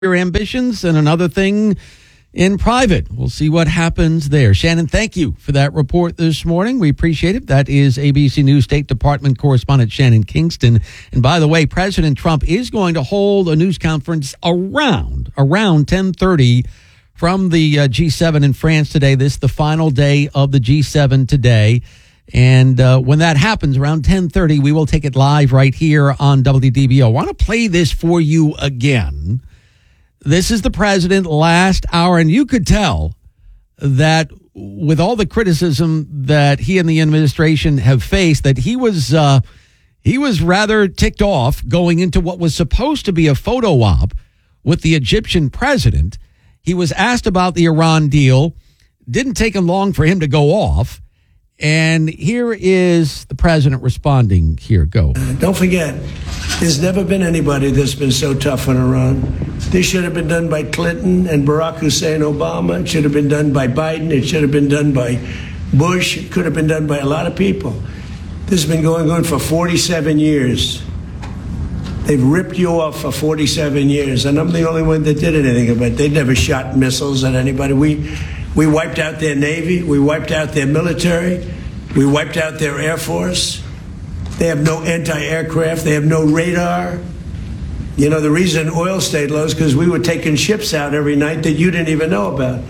your ambitions and another thing in private. We'll see what happens there. Shannon, thank you for that report this morning. We appreciate it. That is ABC News State Department correspondent Shannon Kingston. And by the way, President Trump is going to hold a news conference around 10:30 from the G7 in France today. This is the final day of the G7 today. And when that happens around 10:30, we will take it live right here on WDBO. I want to play this for you again. This is the president last hour, and you could tell that with all the criticism that he and the administration have faced, that he was rather ticked off going into what was supposed to be a photo op with the Egyptian president. He was asked about the Iran deal. Didn't take him long for him to go off. And here is the president responding. Here, go. Don't forget, there's never been anybody that's been so tough on Iran. This should have been done by Clinton and Barack Hussein Obama. It should have been done by Biden. It should have been done by Bush. It could have been done by a lot of people. This has been going on for 47 years. They've ripped you off for 47 years, and I'm the only one that did anything about it. They never shot missiles at anybody. We wiped out their Navy. We wiped out their military. We wiped out their Air Force. They have no anti-aircraft. They have no radar. You know, the reason oil stayed low is because we were taking ships out every night that you didn't even know about.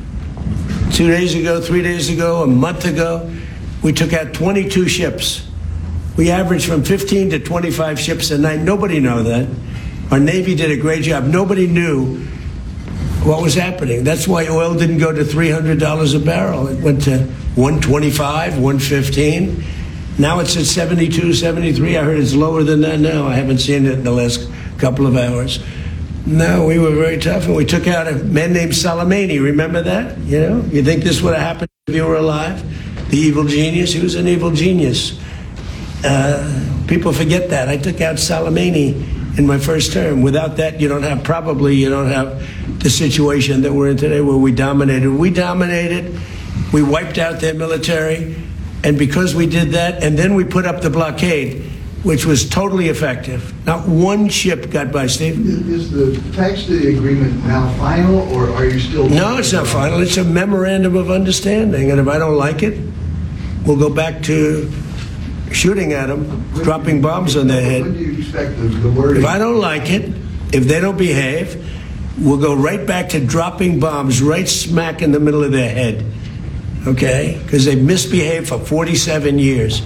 2 days ago, 3 days ago, a month ago, we took out 22 ships. We averaged from 15 to 25 ships a night. Nobody knew that. Our Navy did a great job. Nobody knew what was happening. That's why oil didn't go to $300 a barrel. It went to $125, $115. Now it's at 72, 73. I heard it's lower than that now. I haven't seen it in the last couple of hours. No, we were very tough, and we took out a man named Soleimani. Remember that? You know, you think this would have happened if you were alive? The evil genius. He was an evil genius. People forget that. I took out Soleimani in my first term. Without that, you don't have the situation that we're in today where we dominated. We wiped out their military. And because we did that, and then we put up the blockade, which was totally effective. Not one ship got by, Steve. Is the text of the agreement now final, or are you still... No, it's not final. It's a memorandum of understanding. And if I don't like it, we'll go back to shooting at them, dropping bombs on their head. When do you expect the wording? If I don't like it, if they don't behave, we'll go right back to dropping bombs right smack in the middle of their head. Okay? Because they've misbehaved for 47 years.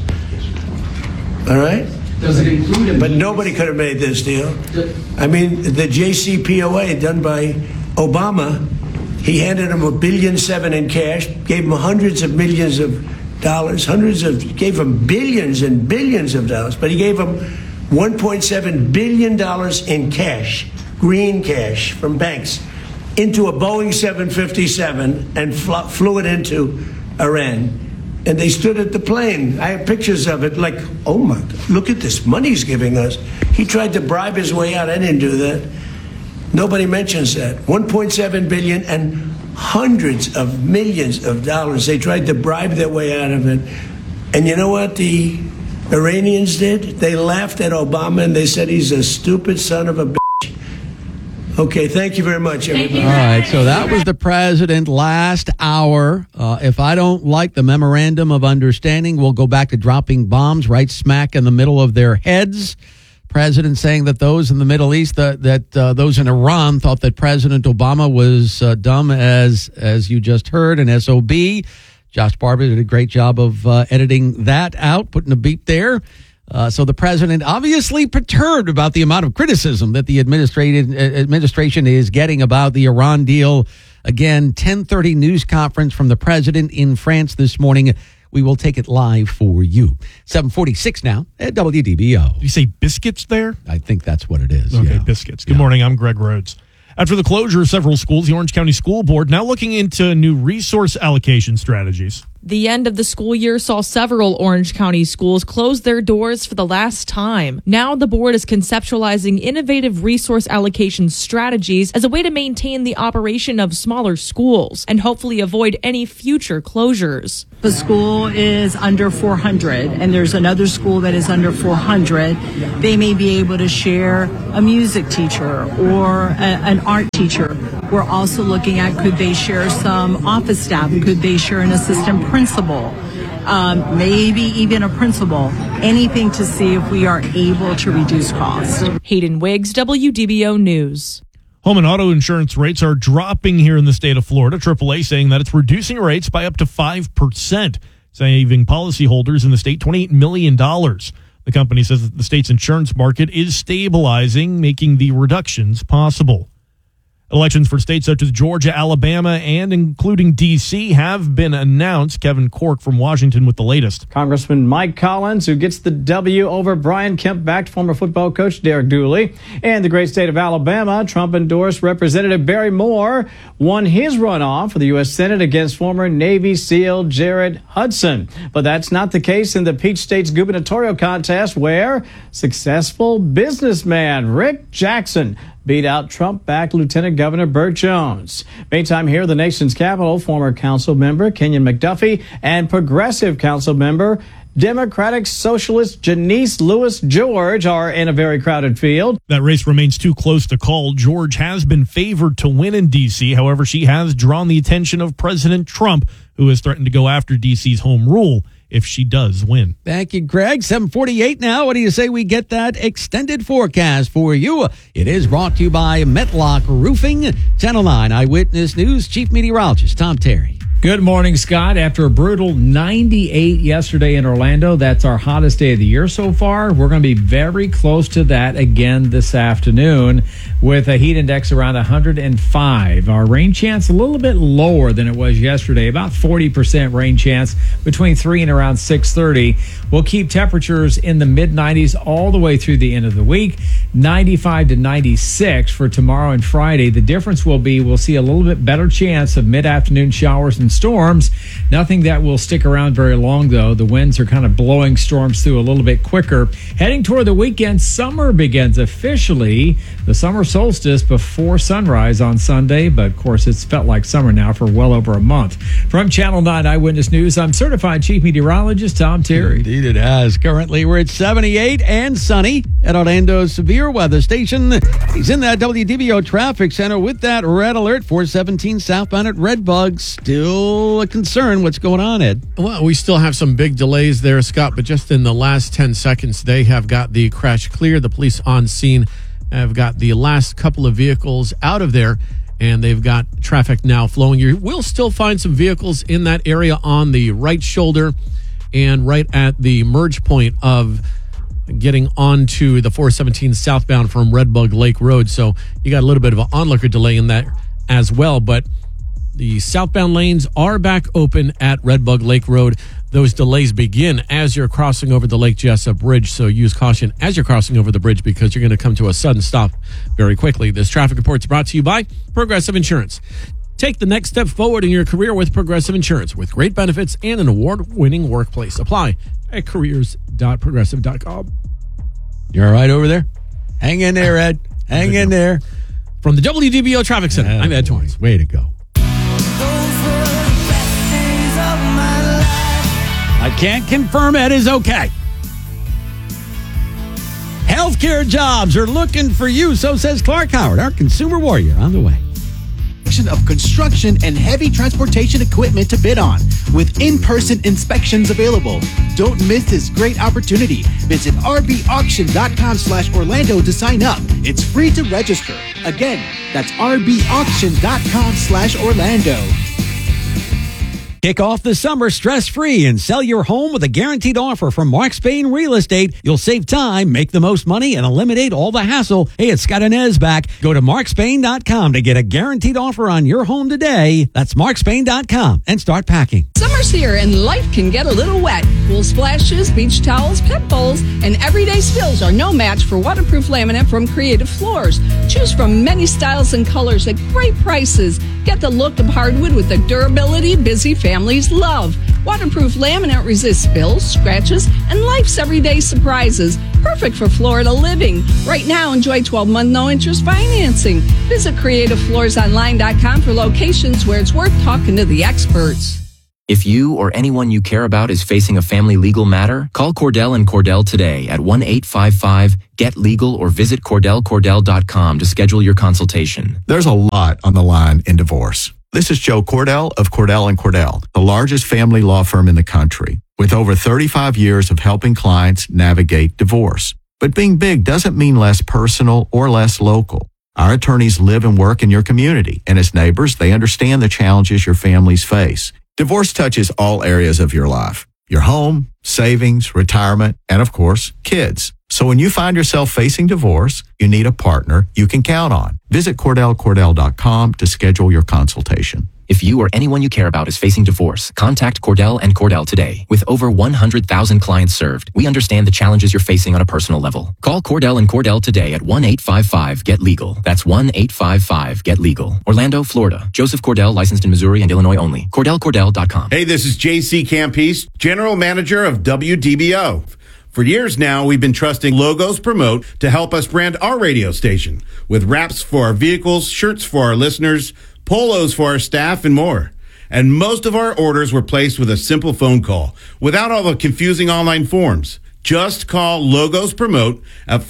All right? Does it include... But nobody could have made this deal. I mean, the JCPOA done by Obama, he handed him $1.7 billion in cash, gave him hundreds of millions of dollars, gave him billions and billions of dollars, but he gave him $1.7 billion in cash, green cash from banks, into a Boeing 757 and flew it into Iran. And they stood at the plane. I have pictures of it, like, oh my, look at this money he's giving us. He tried to bribe his way out. I didn't do that. Nobody mentions that. $1.7 billion and hundreds of millions of dollars. They tried to bribe their way out of it. And you know what the Iranians did? They laughed at Obama and they said he's a stupid son of a bitch. Okay, thank you very much, everybody. All right, so that was the president last hour. If I don't like the memorandum of understanding, we'll go back to dropping bombs right smack in the middle of their heads. President saying that those in the Middle East, that those in Iran thought that President Obama was dumb as you just heard, an SOB. Josh Barber did a great job of editing that out, putting a beat there. So the president obviously perturbed about the amount of criticism that the administration is getting about the Iran deal. Again, 10:30 news conference from the president in France this morning. We will take it live for you. 7:46 now at WDBO. Did you say biscuits there? I think that's what it is. Okay, yeah. Biscuits. Good morning. I'm Greg Rhodes. After the closure of several schools, the Orange County School Board now looking into new resource allocation strategies. The end of the school year saw several Orange County schools close their doors for the last time. Now the board is conceptualizing innovative resource allocation strategies as a way to maintain the operation of smaller schools and hopefully avoid any future closures. The school is under 400 and there's another school that is under 400. They may be able to share a music teacher or an art teacher. We're also looking at, could they share some office staff? Could they share an assistant principal? Maybe even a principal. Anything to see if we are able to reduce costs. Hayden Wiggs, WDBO News. Home and auto insurance rates are dropping here in the state of Florida. AAA saying that it's reducing rates by up to 5%, saving policyholders in the state $28 million. The company says that the state's insurance market is stabilizing, making the reductions possible. Elections for states such as Georgia, Alabama, and including D.C. have been announced. Kevin Cork from Washington with the latest. Congressman Mike Collins, who gets the W over Brian Kemp-backed former football coach Derek Dooley. And the great state of Alabama, Trump-endorsed Representative Barry Moore won his runoff for the U.S. Senate against former Navy SEAL Jared Hudson. But that's not the case in the Peach State's gubernatorial contest, where successful businessman Rick Jackson beat out Trump-backed Lieutenant Governor Burt Jones. Meantime, here in the nation's capital, former council member Kenyon McDuffie and progressive council member Democratic Socialist Janice Lewis George are in a very crowded field. That race remains too close to call. George has been favored to win in D.C. However, she has drawn the attention of President Trump, who has threatened to go after D.C.'s home rule if she does win. Thank you, Greg. 7:48 now. What do you say we get that extended forecast for you? It is brought to you by Metlock Roofing. Channel 9 Eyewitness News Chief Meteorologist Tom Terry. Good morning, Scott. After a brutal 98 yesterday in Orlando, that's our hottest day of the year so far. We're going to be very close to that again this afternoon with a heat index around 105. Our rain chance a little bit lower than it was yesterday, about 40% rain chance between 3 and around 6:30. We'll keep temperatures in the mid-90s all the way through the end of the week, 95 to 96 for tomorrow and Friday. The difference will be we'll see a little bit better chance of mid-afternoon showers and storms. Nothing that will stick around very long, though. The winds are kind of blowing storms through a little bit quicker. Heading toward the weekend, summer begins officially. The summer solstice before sunrise on Sunday, but of course it's felt like summer now for well over a month. From Channel 9 Eyewitness News, I'm certified chief meteorologist Tom Terry. Indeed it has. Currently we're at 78 and sunny at Orlando's severe weather station. He's in that WDBO traffic center with that red alert. 417 southbound at Redbug. Still a concern. What's going on, Ed? Well, we still have some big delays there, Scott, but just in the last 10 seconds, they have got the crash clear. The police on scene have got the last couple of vehicles out of there, and they've got traffic now flowing. You will still find some vehicles in that area on the right shoulder and right at the merge point of getting onto the 417 southbound from Redbug Lake Road. So you got a little bit of an onlooker delay in that as well, but the southbound lanes are back open at Redbug Lake Road. Those delays begin as you're crossing over the Lake Jessup Bridge, so use caution as you're crossing over the bridge because you're going to come to a sudden stop very quickly. This traffic report is brought to you by Progressive Insurance. Take the next step forward in your career with Progressive Insurance with great benefits and an award-winning workplace. Apply at careers.progressive.com. You're all right over there? Hang in there, Ed. Hang in there. From the WDBO Traffic Center, I'm Ed Torrance. Way to go. I can't confirm Ed is okay. Healthcare jobs are looking for you, so says Clark Howard, our consumer warrior, on the way. Of construction and heavy transportation equipment to bid on, with in-person inspections available. Don't miss this great opportunity. Visit rbauction.com/Orlando to sign up. It's free to register. Again, that's rbauction.com/Orlando. Kick off the summer stress-free and sell your home with a guaranteed offer from Mark Spain Real Estate. You'll save time, make the most money, and eliminate all the hassle. Hey, it's Scott Inez back. Go to markspain.com to get a guaranteed offer on your home today. That's markspain.com and start packing. Summer's here and life can get a little wet. Pool splashes, beach towels, pet bowls, and everyday spills are no match for waterproof laminate from Creative Floors. Choose from many styles and colors at great prices. Get the look of hardwood with the durability Busy Fit. families love. Waterproof laminate resists spills, scratches, and life's everyday surprises. Perfect for Florida living. Right now, enjoy 12-month no-interest financing. Visit CreativeFloorsOnline.com for locations where it's worth talking to the experts. If you or anyone you care about is facing a family legal matter, call Cordell and Cordell today at 1-855-GET-LEGAL or visit CordellCordell.com to schedule your consultation. There's a lot on the line in divorce. This is Joe Cordell of Cordell & Cordell, the largest family law firm in the country, with over 35 years of helping clients navigate divorce. But being big doesn't mean less personal or less local. Our attorneys live and work in your community, and as neighbors, they understand the challenges your families face. Divorce touches all areas of your life, your home, savings, retirement, and of course, kids. So when you find yourself facing divorce, you need a partner you can count on. Visit CordellCordell.com to schedule your consultation. If you or anyone you care about is facing divorce, contact Cordell and Cordell today. With over 100,000 clients served, we understand the challenges you're facing on a personal level. Call Cordell and Cordell today at 1-855-GET-LEGAL. That's 1-855-GET-LEGAL. Orlando, Florida. Joseph Cordell, licensed in Missouri and Illinois only. CordellCordell.com. Hey, this is JC Campese, General Manager of WDBO. For years now, we've been trusting Logos Promote to help us brand our radio station with wraps for our vehicles, shirts for our listeners, polos for our staff, and more. And most of our orders were placed with a simple phone call without all the confusing online forms. Just call Logos Promote at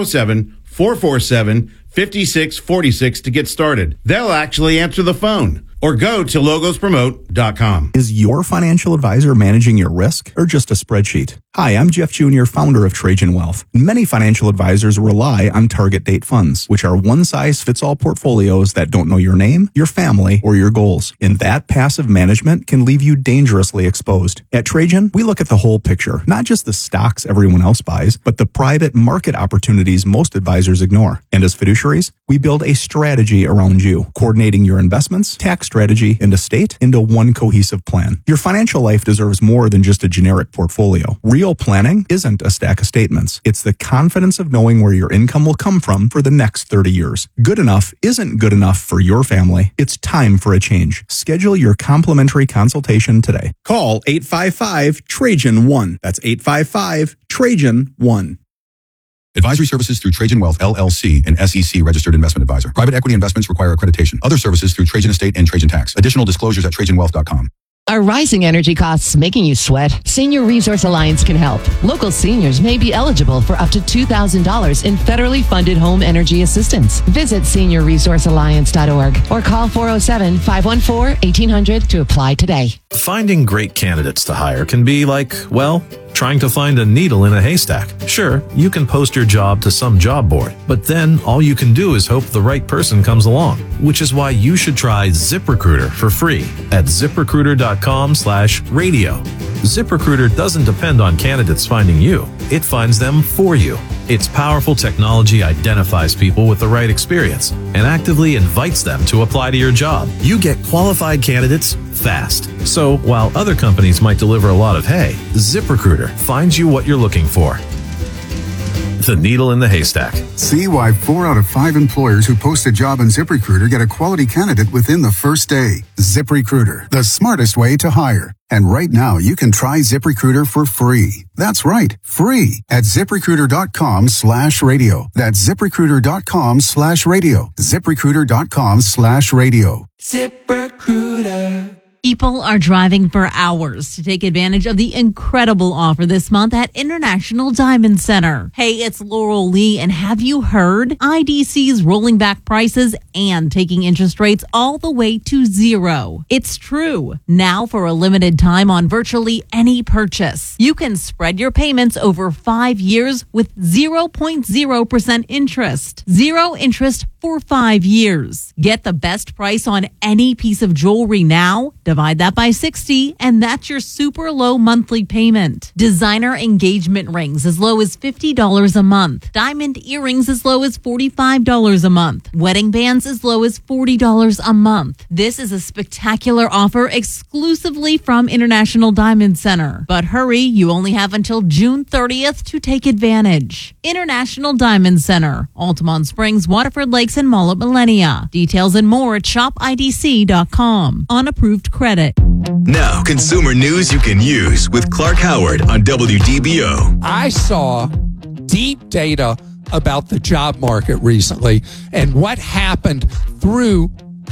407-447-5646 to get started. They'll actually answer the phone. Or go to logospromote.com. Is your financial advisor managing your risk or just a spreadsheet? Hi, I'm Jeff Jr., founder of Trajan Wealth. Many financial advisors rely on target date funds, which are one-size-fits-all portfolios that don't know your name, your family, or your goals. And that passive management can leave you dangerously exposed. At Trajan, we look at the whole picture, not just the stocks everyone else buys, but the private market opportunities most advisors ignore. And as fiduciaries, we build a strategy around you, coordinating your investments, tax strategy, and estate into one cohesive plan. Your financial life deserves more than just a generic portfolio. Real planning isn't a stack of statements. It's the confidence of knowing where your income will come from for the next 30 years. Good enough isn't good enough for your family. It's time for a change. Schedule your complimentary consultation today. Call 855-TRAJAN-1. That's 855-TRAJAN-1. Advisory services through Trajan Wealth, LLC, an SEC registered investment advisor. Private equity investments require accreditation. Other services through Trajan Estate and Trajan Tax. Additional disclosures at TrajanWealth.com. Are rising energy costs making you sweat? Senior Resource Alliance can help. Local seniors may be eligible for up to $2,000 in federally funded home energy assistance. Visit seniorresourcealliance.org or call 407-514-1800 to apply today. Finding great candidates to hire can be like, well, trying to find a needle in a haystack. Sure, you can post your job to some job board, but then all you can do is hope the right person comes along, which is why you should try ZipRecruiter for free at ZipRecruiter.com/radio. ZipRecruiter doesn't depend on candidates finding you. It finds them for you. Its powerful technology identifies people with the right experience and actively invites them to apply to your job. You get qualified candidates fast. So while other companies might deliver a lot of hay, ZipRecruiter finds you what you're looking for. The needle in the haystack. See why 4 out of 5 employers who post a job on ZipRecruiter get a quality candidate within the first day. ZipRecruiter, the smartest way to hire. And right now, you can try ZipRecruiter for free. That's right, free at ZipRecruiter.com/radio. That's ZipRecruiter.com/radio. ZipRecruiter.com/radio. ZipRecruiter. People are driving for hours to take advantage of the incredible offer this month at International Diamond Center. Hey, it's Laurel Lee, and have you heard? IDC's rolling back prices and taking interest rates all the way to 0. It's true. Now for a limited time on virtually any purchase, you can spread your payments over 5 years with 0.0% interest. 0 interest for 5 years. Get the best price on any piece of jewelry now. Divide that by 60, and that's your super low monthly payment. Designer engagement rings as low as $50 a month. Diamond earrings as low as $45 a month. Wedding bands as low as $40 a month. This is a spectacular offer exclusively from International Diamond Center. But hurry, you only have until June 30th to take advantage. International Diamond Center, Altamont Springs, Waterford Lakes, and Mall at Millenia. Details and more at shopidc.com. Unapproved credit. Now, consumer news you can use with Clark Howard on WDBO. I saw deep data about the job market recently and what happened through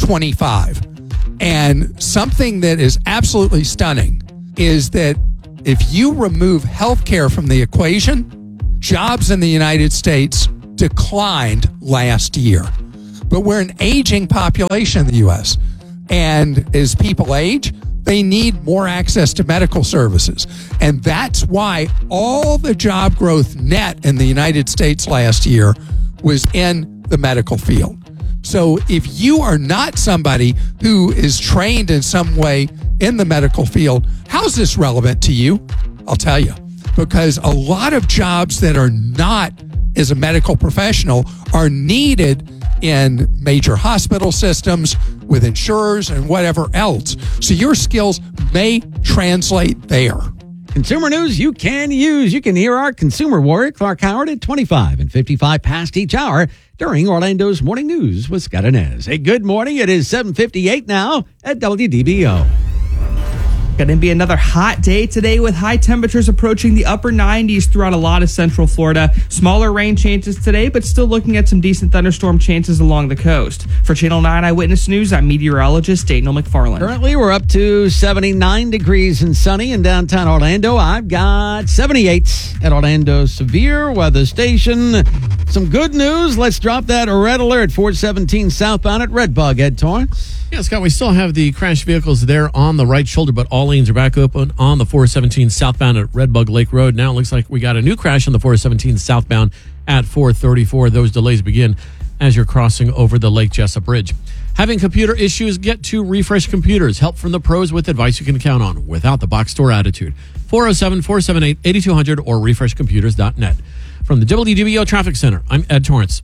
25. And something that is absolutely stunning is that if you remove healthcare from the equation, jobs in the United States declined last year. But we're an aging population in the U.S. And as people age, they need more access to medical services. And that's why all the job growth net in the United States last year was in the medical field. So if you are not somebody who is trained in some way in the medical field, how's this relevant to you? I'll tell you. Because a lot of jobs that are not as a medical professional are needed in major hospital systems with insurers and whatever else. So your skills may translate there. Consumer news you can use. You can hear our consumer warrior, Clark Howard, at 25 and 55 past each hour during Orlando's Morning News with Scott Inez. Hey, good morning. It is 7:58 now at WDBO. Going to be another hot day today with high temperatures approaching the upper 90s throughout a lot of central Florida. Smaller rain chances today, but still looking at some decent thunderstorm chances along the coast. For Channel 9 Eyewitness News, I'm meteorologist Daniel McFarland. Currently, we're up to 79 degrees and sunny in downtown Orlando. I've got 78 at Orlando Severe Weather Station. Some good news. Let's drop that red alert. 417 southbound at Redbug, Ed Torrance. Yeah, Scott, we still have the crashed vehicles there on the right shoulder, but all lanes are back open on the 417 southbound at Redbug Lake Road. Now it looks like we got a new crash on the 417 southbound at 434. Those delays begin as you're crossing over the Lake Jessup Bridge. Having computer issues? Get to Refresh Computers. Help from the pros with advice you can count on without the box store attitude. 407-478-8200 or refreshcomputers.net. From the WDBO Traffic Center, I'm Ed Torrance.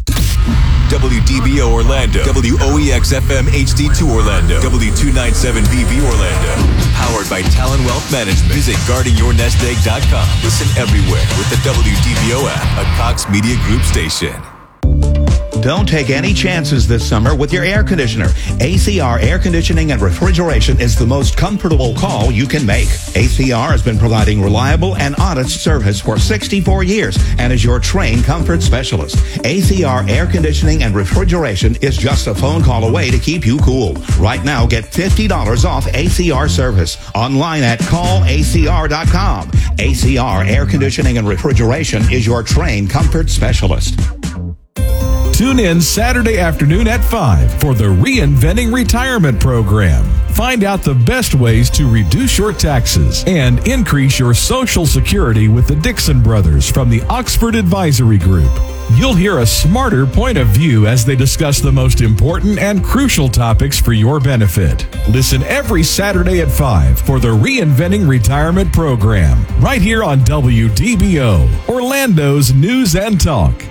WDBO Orlando, WOEX FM HD2 Orlando, W297VB Orlando. Powered by Talon Wealth Management. Visit guardingyournestegg.com. Listen everywhere with the WDBO app, a Cox Media Group station. Don't take any chances this summer with your air conditioner. ACR Air Conditioning and Refrigeration is the most comfortable call you can make. ACR has been providing reliable and honest service for 64 years and is your trained comfort specialist. ACR Air Conditioning and Refrigeration is just a phone call away to keep you cool. Right now, get $50 off ACR service online at callacr.com. ACR Air Conditioning and Refrigeration is your trained comfort specialist. Tune in Saturday afternoon at 5 for the Reinventing Retirement Program. Find out the best ways to reduce your taxes and increase your Social Security with the Dixon Brothers from the Oxford Advisory Group. You'll hear a smarter point of view as they discuss the most important and crucial topics for your benefit. Listen every Saturday at 5 for the Reinventing Retirement Program, right here on WDBO, Orlando's News and Talk.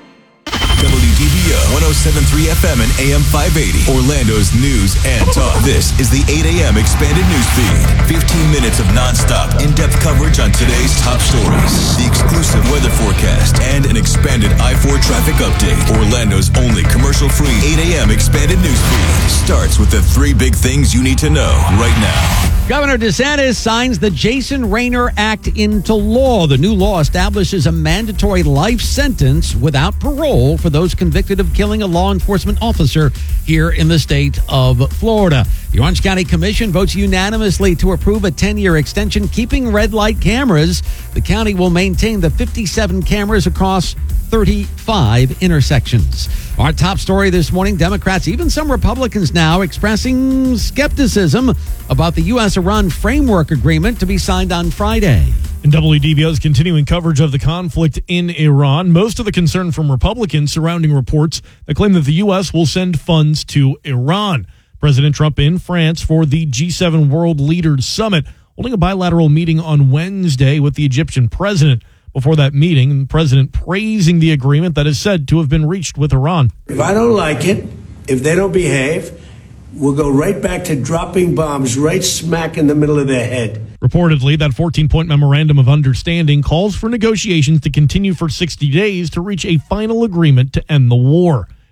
WDBO 107.3 FM and AM 580. Orlando's News and Talk. This is the 8 a.m. expanded news feed. 15 minutes of nonstop, in-depth coverage on today's top stories. The exclusive weather forecast and an expanded I-4 traffic update. Orlando's only commercial-free 8 a.m. expanded news feed starts with the 3 big things you need to know right now. Governor DeSantis signs the Jason Rayner Act into law. The new law establishes a mandatory life sentence without parole for those convicted of killing a law enforcement officer here in the state of Florida. The Orange County Commission votes unanimously to approve a 10-year extension keeping red light cameras. The county will maintain the 57 cameras across 35 intersections. Our top story this morning, Democrats, even some Republicans now expressing skepticism about the U.S.-Iran framework agreement to be signed on Friday. And WDBO's continuing coverage of the conflict in Iran. Most of the concern from Republicans surrounding reports that claim that the U.S. will send funds to Iran. President Trump in France for the G7 World Leaders Summit, holding a bilateral meeting on Wednesday with the Egyptian president. Before that meeting, the president praising the agreement that is said to have been reached with Iran. If I don't like it, if they don't behave, we'll go right back to dropping bombs right smack in the middle of their head. Reportedly, that 14-point memorandum of understanding calls for negotiations to continue for 60 days to reach a final agreement to end the war.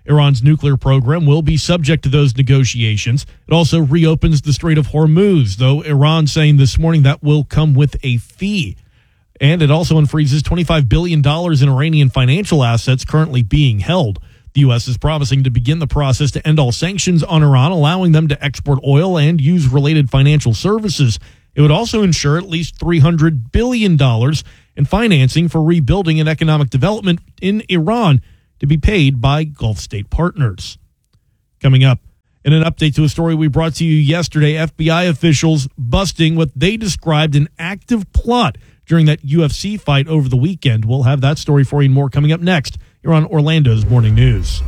Iran's nuclear program will be subject to those negotiations. It also reopens the Strait of Hormuz, though Iran saying this morning that will come with a fee. And it also unfreezes $25 billion in Iranian financial assets currently being held. The U.S. is promising to begin the process to end all sanctions on Iran, allowing them to export oil and use related financial services. It would also ensure at least $300 billion in financing for rebuilding and economic development in Iran to be paid by Gulf state partners. Coming up, in an update to a story we brought to you yesterday, FBI officials busting what they described an active plot during that UFC fight over the weekend. We'll have that story for you and more coming up next. You're on Orlando's Morning News.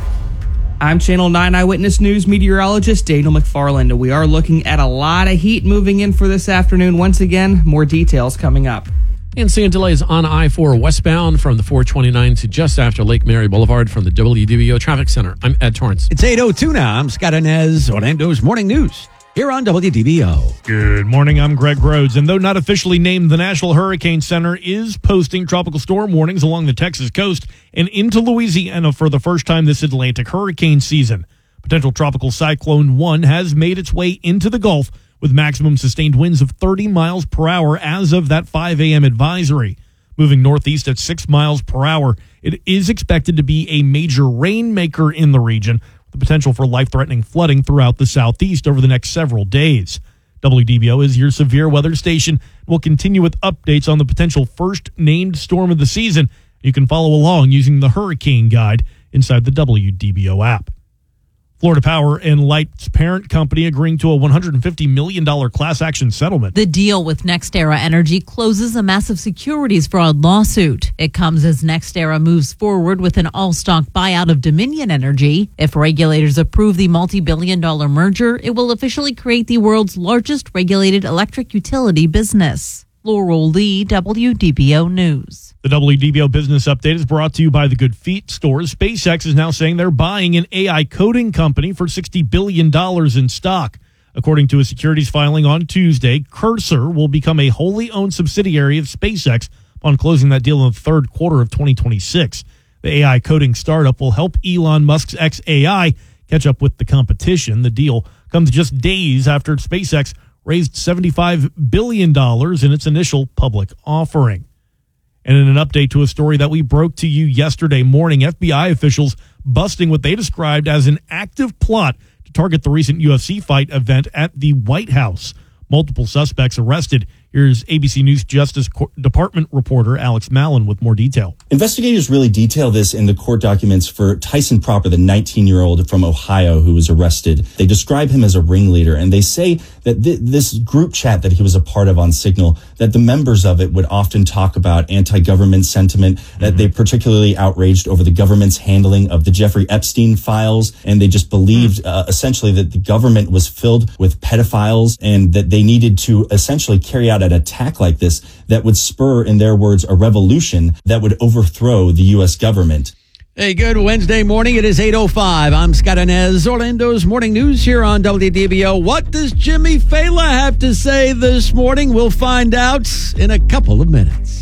I'm Channel 9 Eyewitness News meteorologist Daniel McFarland. We are looking at a lot of heat moving in for this afternoon. Once again, more details coming up. And seeing delays on I-4 westbound from the 429 to just after Lake Mary Boulevard from the WDBO Traffic Center. I'm Ed Torrance. It's 8:02 now. I'm Scott Inez, Orlando's Morning News, here on WDBO. Good morning, I'm Greg Rhodes. And though not officially named, the National Hurricane Center is posting tropical storm warnings along the Texas coast and into Louisiana for the first time this Atlantic hurricane season. Potential tropical cyclone 1 has made its way into the Gulf with maximum sustained winds of 30 miles per hour as of that 5 a.m. advisory. Moving northeast at 6 miles per hour, it is expected to be a major rainmaker in the region, the potential for life-threatening flooding throughout the southeast over the next several days. WDBO is your severe weather station. We'll continue with updates on the potential first named storm of the season. You can follow along using the Hurricane Guide inside the WDBO app. Florida Power and Light's parent company agreeing to a $150 million class action settlement. The deal with NextEra Energy closes a massive securities fraud lawsuit. It comes as NextEra moves forward with an all-stock buyout of Dominion Energy. If regulators approve the multi-billion-dollar merger, it will officially create the world's largest regulated electric utility business. Laurel Lee, WDBO News. The WDBO Business Update is brought to you by the Good Feet stores. SpaceX is now saying they're buying an AI coding company for $60 billion in stock. According to a securities filing on Tuesday, Cursor will become a wholly owned subsidiary of SpaceX upon closing that deal in the third quarter of 2026. The AI coding startup will help Elon Musk's xAI catch up with the competition. The deal comes just days after SpaceX raised $75 billion in its initial public offering. And in an update to a story that we broke to you yesterday morning, FBI officials busting what they described as an active plot to target the recent UFC fight event at the White House. Multiple suspects arrested. Here's ABC News Justice Department reporter Alex Mallon with more detail. Investigators really detail this in the court documents for Tyson Proper, the 19-year-old from Ohio who was arrested. They describe him as a ringleader, and they say that this group chat that he was a part of on Signal, that the members of it would often talk about anti-government sentiment, that they particularly outraged over the government's handling of the Jeffrey Epstein files, and they just believed essentially that the government was filled with pedophiles and that they needed to essentially carry out an attack like this that would spur, in their words, a revolution that would overthrow the U.S. government. Hey, good Wednesday morning. It is 8:05. I'm Scott Inez, Orlando's Morning News here on WDBO. What does Jimmy Fallon have to say this morning? We'll find out in a couple of minutes.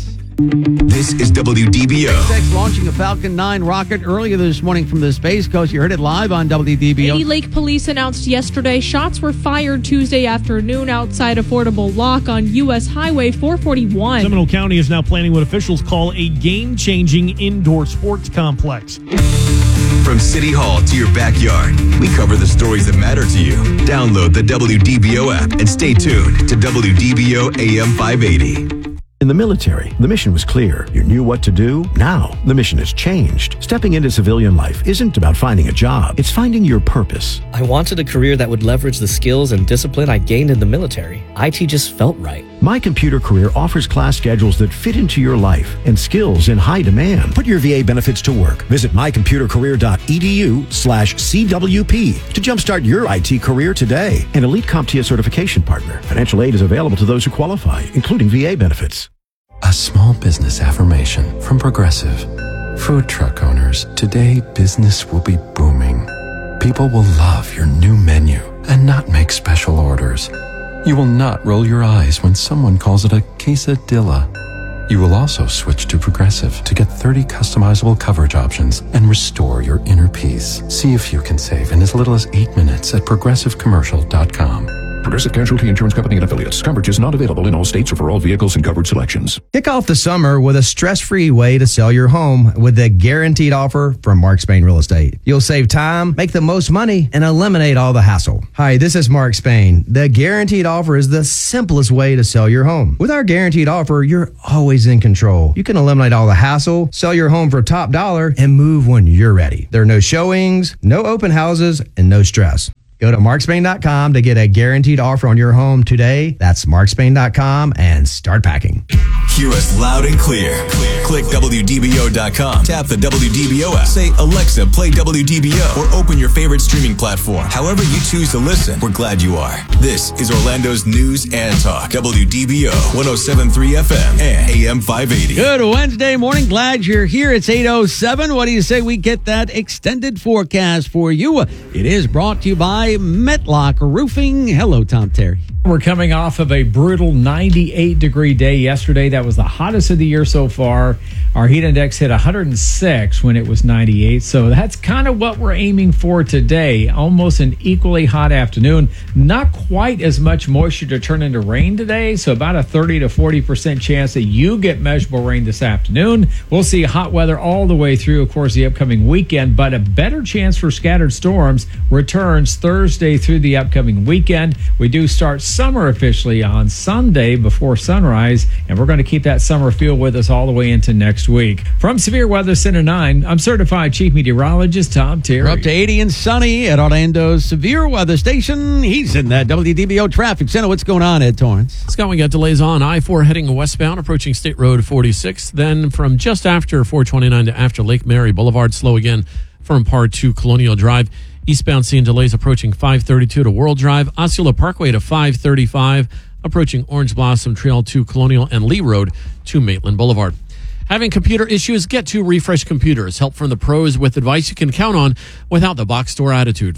This is WDBO. SpaceX launching a Falcon 9 rocket earlier this morning from the Space Coast. You heard it live on WDBO. Katy Lake police announced yesterday shots were fired Tuesday afternoon outside Affordable Lock on U.S. Highway 441. Seminole County is now planning what officials call a game-changing indoor sports complex. From City Hall to your backyard, we cover the stories that matter to you. Download the WDBO app and stay tuned to WDBO AM 580. In the military, the mission was clear. You knew what to do. Now, the mission has changed. Stepping into civilian life isn't about finding a job. It's finding your purpose. I wanted a career that would leverage the skills and discipline I gained in the military. IT just felt right. My Computer Career offers class schedules that fit into your life and skills in high demand. Put your VA benefits to work. Visit mycomputercareer.edu/CWP to jumpstart your IT career today. An elite CompTIA certification partner. Financial aid is available to those who qualify, including VA benefits. A small business affirmation from Progressive. Food truck owners, today business will be booming. People will love your new menu and not make special orders. You will not roll your eyes when someone calls it a quesadilla. You will also switch to Progressive to get 30 customizable coverage options and restore your inner peace. See if you can save in as little as 8 minutes at progressivecommercial.com. Progressive Casualty Insurance Company and Affiliates. Coverage is not available in all states or for all vehicles and coverage selections. Kick off the summer with a stress-free way to sell your home with the guaranteed offer from Mark Spain Real Estate. You'll save time, make the most money, and eliminate all the hassle. Hi, this is Mark Spain. The guaranteed offer is the simplest way to sell your home. With our guaranteed offer, you're always in control. You can eliminate all the hassle, sell your home for top dollar, and move when you're ready. There are no showings, no open houses, and no stress. Go to markspain.com to get a guaranteed offer on your home today. That's markspain.com and start packing. Hear us loud and clear. Click WDBO.com. Tap the WDBO app. Say, Alexa, play WDBO. Or open your favorite streaming platform. However you choose to listen, we're glad you are. This is Orlando's News and Talk. WDBO 107.3 FM and AM 580. Good Wednesday morning. Glad you're here. It's 8:07. What do you say we get that extended forecast for you? It is brought to you by Metlock Roofing. Hello, Tom Terry. We're coming off of a brutal 98-degree day yesterday. That was the hottest of the year so far. Our heat index hit 106 when it was 98. So that's kind of what we're aiming for today. Almost an equally hot afternoon. Not quite as much moisture to turn into rain today. So about a 30 to 40% chance that you get measurable rain this afternoon. We'll see hot weather all the way through, of course, the upcoming weekend. But a better chance for scattered storms returns Thursday through the upcoming weekend. We do start summer officially on Sunday before sunrise, and we're going to keep that summer feel with us all the way into next week. From Severe Weather Center 9, I'm certified chief meteorologist Tom Terry. We're up to 80 and sunny at Orlando's Severe Weather Station. He's in that WDBO traffic center. What's going on, Ed Torrance? Scott, we got delays on I-4 heading westbound, approaching State Road 46. Then from just after 429 to after Lake Mary Boulevard, slow again from Par 2 Colonial Drive. Eastbound seeing delays approaching 532 to World Drive, Osceola Parkway to 535, approaching Orange Blossom Trail to Colonial and Lee Road to Maitland Boulevard. Having computer issues? Get to Refresh Computers. Help from the pros with advice you can count on without the box store attitude.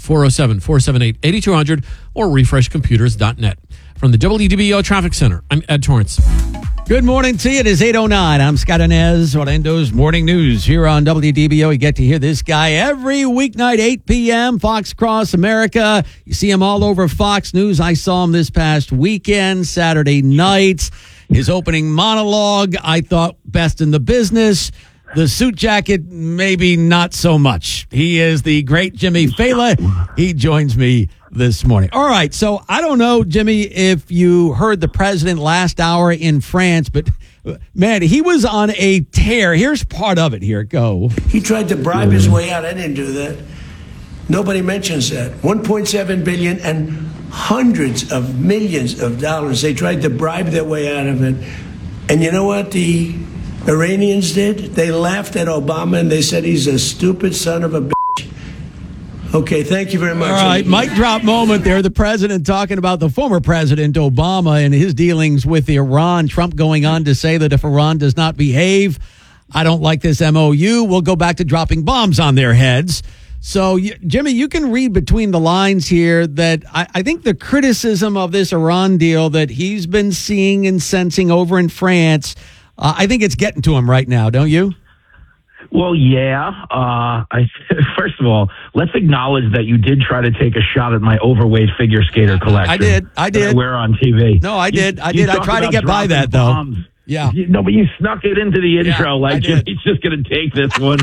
407-478-8200 or refreshcomputers.net. From the WDBO Traffic Center, I'm Ed Torrance. Good morning to you. It is 8:09. I'm Scott Inez, Orlando's Morning News. Here on WDBO, you get to hear this guy every weeknight, 8 p.m., Fox Cross America. You see him all over Fox News. I saw him this past weekend, Saturday night. His opening monologue, I thought best in the business. The suit jacket, maybe not so much. He is the great Jimmy Fela. He joins me this morning. All right, so I don't know, Jimmy, if you heard the president last hour in France, but man, he was on a tear. Here's part of it. Here, go. He tried to bribe his way out. I didn't do that. Nobody mentions that. $1.7 billion and hundreds of millions of dollars. They tried to bribe their way out of it. And you know what the Iranians did? They laughed at Obama and they said he's a stupid son of a bitch. Okay, thank you very much. All right, mic drop moment there. The president talking about the former president, Obama, and his dealings with Iran. Trump going on to say that if Iran does not behave, I don't like this MOU. We'll go back to dropping bombs on their heads. So, Jimmy, you can read between the lines here that I think the criticism of this Iran deal that he's been seeing and sensing over in France, I think it's getting to him right now, don't you? Well, yeah. First of all, let's acknowledge that you did try to take a shot at my overweight figure skater collection. I did. That I wear on TV. No, I did. I tried to get by that, though. Bombs. Yeah. No, but you snuck it into the intro like he's just going to take this one.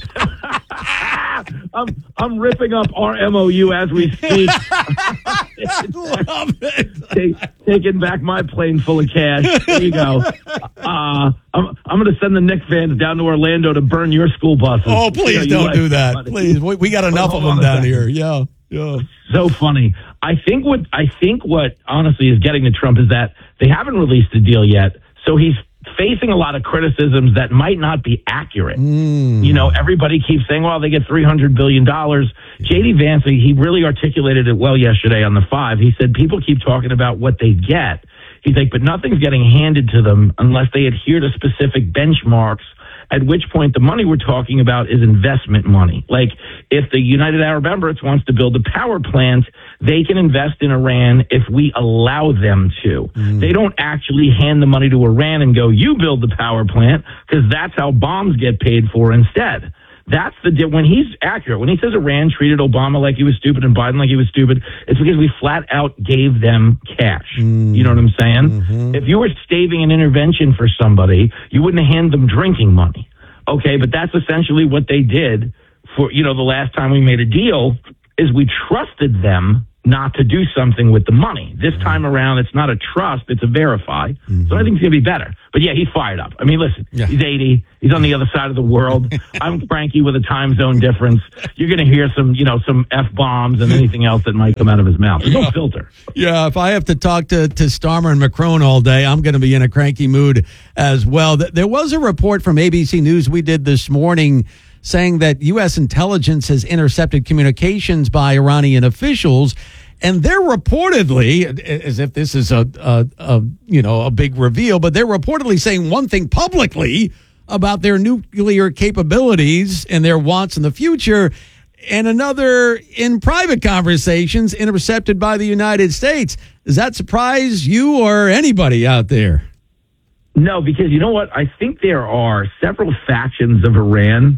I'm ripping up our MOU as we speak. Love it. Taking back my plane full of cash. There you go. I'm going to send the Knicks fans down to Orlando to burn your school buses. Oh, please don't do that. Buddy. Please, we got enough of them down here. Yeah. So funny. I think what honestly is getting to Trump is that they haven't released a deal yet. So he's facing a lot of criticisms that might not be accurate. You know, everybody keeps saying, well, they get $300 billion. J.D. Vance, he really articulated it well yesterday on the 5. He said people keep talking about what they get. He's like, but nothing's getting handed to them unless they adhere to specific benchmarks at which point the money we're talking about is investment money. Like if the United Arab Emirates wants to build a power plant, they can invest in Iran if we allow them to. They don't actually hand the money to Iran and go, you build the power plant, because that's how bombs get paid for instead. That's when he's accurate. When he says Iran treated Obama like he was stupid and Biden like he was stupid, it's because we flat out gave them cash. You know what I'm saying? If you were staving an intervention for somebody, you wouldn't hand them drinking money. Okay, but that's essentially what they did for, the last time we made a deal, is we trusted them not to do something with the money. This time around, it's not a trust, it's a verify. So I think it's going to be better. But yeah, he's fired up. I mean, listen, he's 80. He's on the other side of the world. I'm cranky with a time zone difference. You're going to hear some F-bombs and anything else that might come out of his mouth. There's no filter. Yeah, if I have to talk to Starmer and Macron all day, I'm going to be in a cranky mood as well. There was a report from ABC News we did this morning saying that U.S. intelligence has intercepted communications by Iranian officials, and they're reportedly, as if this is a big reveal, but they're reportedly saying one thing publicly about their nuclear capabilities and their wants in the future, and another in private conversations intercepted by the United States. Does that surprise you or anybody out there? No, because you know what? I think there are several factions of Iran,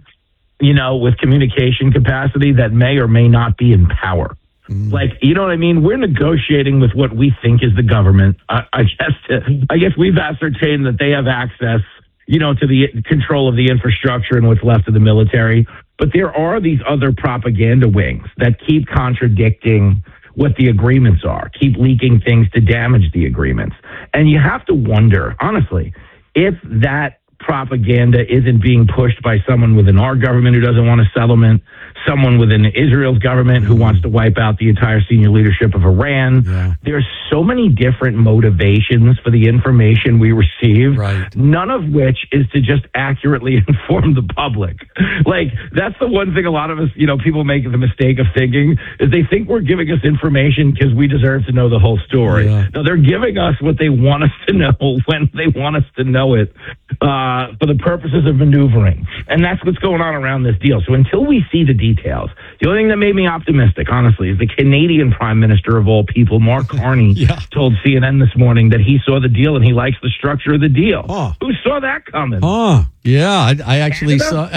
with communication capacity that may or may not be in power. Like, you know what I mean? We're negotiating with what we think is the government. I guess we've ascertained that they have access, to the control of the infrastructure and what's left of the military. But there are these other propaganda wings that keep contradicting what the agreements are, keep leaking things to damage the agreements. And you have to wonder, honestly, if that propaganda isn't being pushed by someone within our government who doesn't want a settlement, someone within Israel's government who wants to wipe out the entire senior leadership of Iran. There's so many different motivations for the information we receive, none of which is to just accurately inform the public. Like, that's the one thing a lot of us, people make the mistake of thinking, is they think we're giving us information because we deserve to know the whole story. No, they're giving us what they want us to know when they want us to know it, for the purposes of maneuvering. And that's what's going on around this deal. So until we see the details, the only thing that made me optimistic, honestly, is the Canadian Prime Minister of all people, Mark Carney, told CNN this morning that he saw the deal and he likes the structure of the deal. Who saw that coming? Yeah, I actually saw.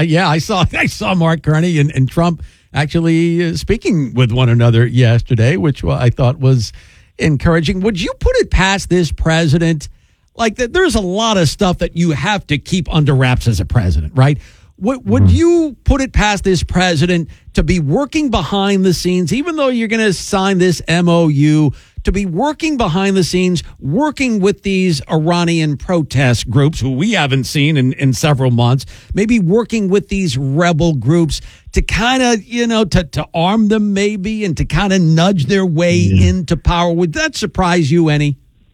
I saw Mark Carney and Trump actually speaking with one another yesterday, which I thought was encouraging. Would you put it past this president? Like, there's a lot of stuff that you have to keep under wraps as a president, right? Would you put it past this president to be working behind the scenes, even though you're going to sign this MOU, to be working behind the scenes, working with these Iranian protest groups who we haven't seen in several months, maybe working with these rebel groups to kind of, to arm them maybe and to kind of nudge their way into power? Would that surprise you any?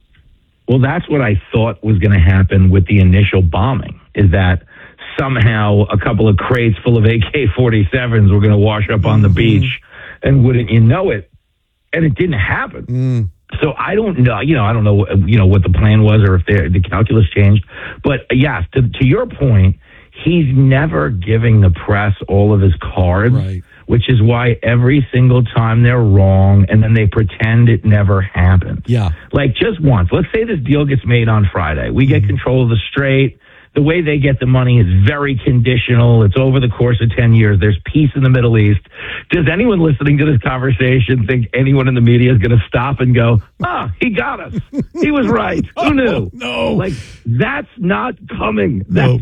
Well, that's what I thought was going to happen with the initial bombing, is that somehow a couple of crates full of AK-47s were going to wash up on the beach, and wouldn't you know it? And it didn't happen. So I don't know, I don't know, what the plan was or if the calculus changed. But yes, to your point, he's never giving the press all of his cards, which is why every single time they're wrong and then they pretend it never happened. Like just once, let's say this deal gets made on Friday. We get control of the Strait. The way they get the money is very conditional. It's over the course of 10 years. There's peace in the Middle East. Does anyone listening to this conversation think anyone in the media is going to stop and go, he got us. He was right. Who knew? No. Like, that's not coming. That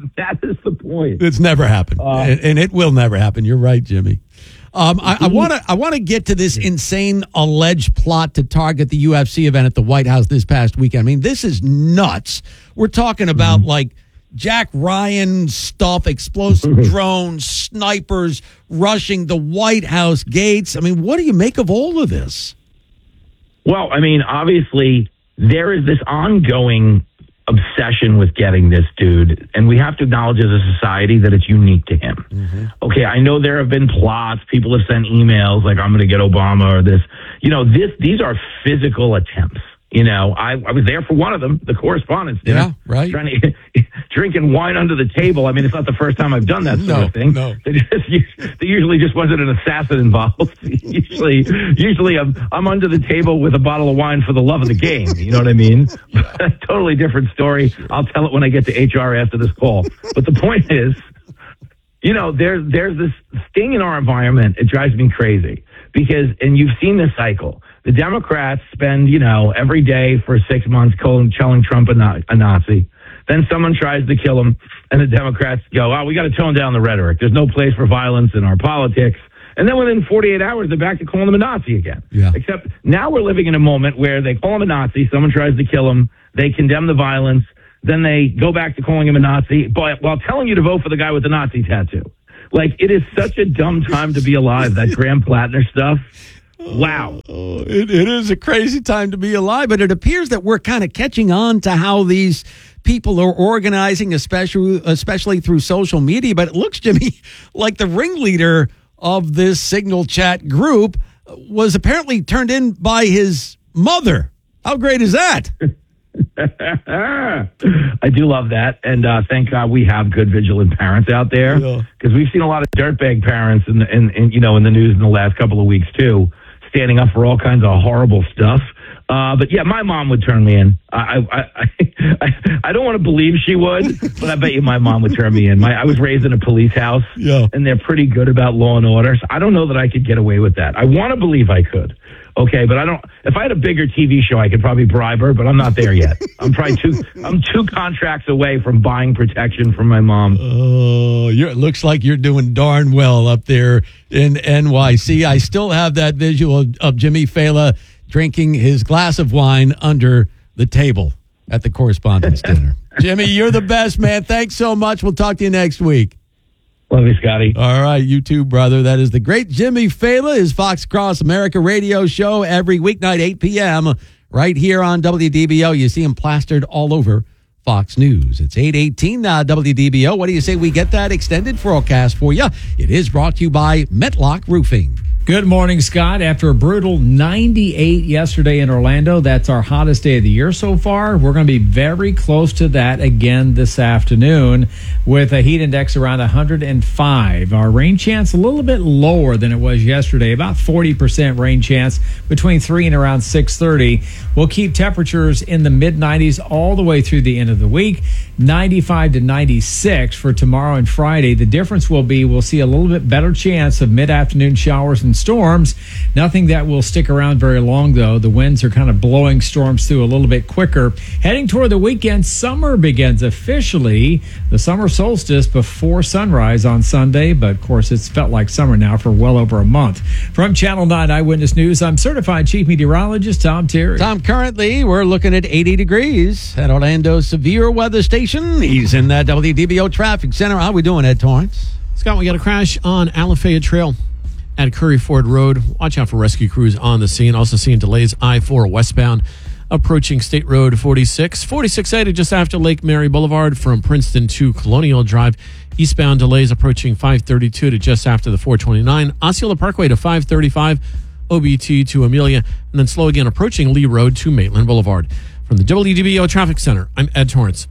is the point. It's never happened. And it will never happen. You're right, Jimmy. I want to get to this insane alleged plot to target the UFC event at the White House this past weekend. I mean, this is nuts. We're talking about like Jack Ryan stuff, explosive drones, snipers rushing the White House gates. I mean, what do you make of all of this? Well, I mean, obviously there is this ongoing obsession with getting this dude, and we have to acknowledge as a society that it's unique to him. Okay, I know there have been plots. People have sent emails like, I'm going to get Obama or this. These are physical attempts. I was there for one of them, the correspondence dinner. Yeah, right. Drinking wine under the table. I mean, it's not the first time I've done that sort of thing. No. There usually just wasn't an assassin involved. usually I'm under the table with a bottle of wine for the love of the game. You know what I mean? Totally different story. I'll tell it when I get to HR after this call. But the point is, there's this thing in our environment. It drives me crazy and you've seen this cycle. The Democrats spend, every day for 6 months telling Trump a Nazi. Then someone tries to kill him, and the Democrats go, we got to tone down the rhetoric. There's no place for violence in our politics. And then within 48 hours, they're back to calling him a Nazi again. Yeah. Except now we're living in a moment where they call him a Nazi, someone tries to kill him, they condemn the violence, then they go back to calling him a Nazi, but while telling you to vote for the guy with the Nazi tattoo. Like, it is such a dumb time to be alive, that Graham Plattner stuff. Wow. It is a crazy time to be alive, but it appears that we're kind of catching on to how these people are organizing, especially through social media. But it looks, Jimmy, like the ringleader of this Signal chat group was apparently turned in by his mother. How great is that? I do love that, and thank God we have good vigilant parents out there, because we've seen a lot of dirtbag parents in the news in the last couple of weeks too, standing up for all kinds of horrible stuff. But yeah, my mom would turn me in. I don't want to believe she would, but I bet you my mom would turn me in. I was raised in a police house, and they're pretty good about law and order. So I don't know that I could get away with that. I want to believe I could. Okay, but I don't. If I had a bigger TV show, I could probably bribe her, but I'm not there yet. I'm two contracts away from buying protection from my mom. Oh, it looks like you're doing darn well up there in NYC. I still have that visual of Jimmy Fela drinking his glass of wine under the table at the correspondence dinner. Jimmy, you're the best, man. Thanks so much. We'll talk to you next week. Love you, Scotty. All right, you too, brother. That is the great Jimmy Fela, his Fox Cross America radio show every weeknight, 8 p.m., right here on WDBO. You see him plastered all over Fox News. It's 8:18 WDBO. What do you say we get that extended forecast for you? It is brought to you by Metlock Roofing. Good morning, Scott. After a brutal 98 yesterday in Orlando, that's our hottest day of the year so far. We're going to be very close to that again this afternoon with a heat index around 105. Our rain chance a little bit lower than it was yesterday, about 40% rain chance between 3 and around 6:30. We'll keep temperatures in the mid-90s all the way through the end of the week, 95 to 96 for tomorrow and Friday. The difference will be we'll see a little bit better chance of mid-afternoon showers and storms. Nothing that will stick around very long, though. The winds are kind of blowing storms through a little bit quicker. Heading toward the weekend, summer begins officially. The summer solstice before sunrise on Sunday, but of course it's felt like summer now for well over a month. From Channel 9 Eyewitness News, I'm certified chief meteorologist Tom Terry. Tom, currently we're looking at 80 degrees at Orlando's severe weather station. He's in that WDBO traffic center. How are we doing, Ed Torrance? Scott, we got a crash on Alafaya Trail at Curry Ford Road. Watch out for rescue crews on the scene. Also seeing delays I-4 westbound approaching State Road 46. 4680 just after Lake Mary Boulevard from Princeton to Colonial Drive. Eastbound delays approaching 532 to just after the 429. Osceola Parkway to 535. OBT to Amelia. And then slow again approaching Lee Road to Maitland Boulevard. From the WDBO Traffic Center, I'm Ed Torrance.